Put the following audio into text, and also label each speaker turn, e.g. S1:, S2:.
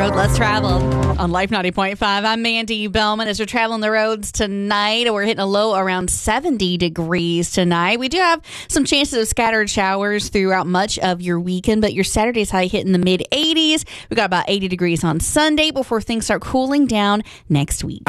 S1: Road Less Traveled on Life 90.5. I'm Mandy Bellman. As we're traveling the roads tonight, we're hitting a low around 70 degrees tonight. We do have some chances of scattered showers throughout much of your weekend, but your Saturday's high hitting the mid 80s. We got about 80 degrees on Sunday before things start cooling down next week.